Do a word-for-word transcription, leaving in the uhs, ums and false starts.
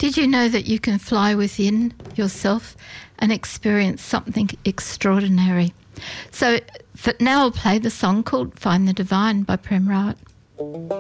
Did you know that you can fly within yourself and experience something extraordinary? So for now I'll play the song called Find the Divine by Prem Rawat.